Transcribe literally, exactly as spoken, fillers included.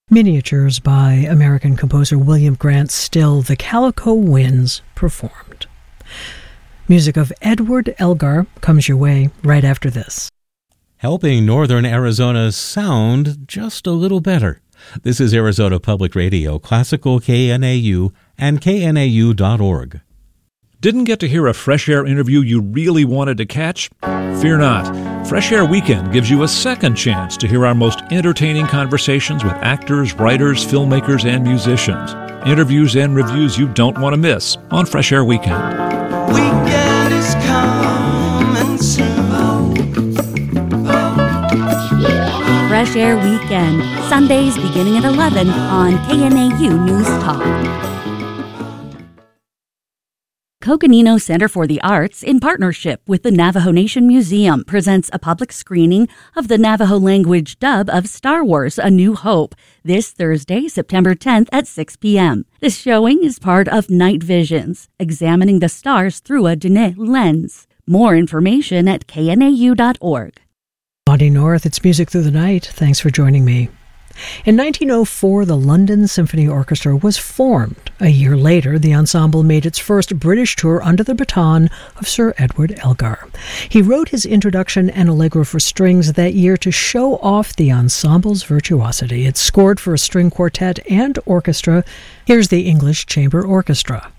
Miniatures by American composer William Grant Still, the Calico Winds performed. Music of Edward Elgar comes your way right after this. Helping northern Arizona sound just a little better. This is Arizona Public Radio, Classical K N A U, and K N A U dot org. Didn't get to hear a Fresh Air interview you really wanted to catch? Fear not. Fresh Air Weekend gives you a second chance to hear our most entertaining conversations with actors, writers, filmmakers, and musicians. Interviews and reviews you don't want to miss on Fresh Air Weekend. Weekend is coming soon. Fresh Air Weekend, Sundays beginning at eleven on K N A U News Talk. Coconino Center for the Arts, in partnership with the Navajo Nation Museum, presents a public screening of the Navajo language dub of Star Wars: A New Hope this Thursday, September tenth at six p.m. This showing is part of Night Visions, examining the stars through a Dene lens. More information at K N A U dot org. Bonnie North, it's Music Through the Night. Thanks for joining me. In nineteen oh four, the London Symphony Orchestra was formed. A year later, the ensemble made its first British tour under the baton of Sir Edward Elgar. He wrote his introduction and Allegro for strings that year to show off the ensemble's virtuosity. It's scored for a string quartet and orchestra. Here's the English Chamber Orchestra.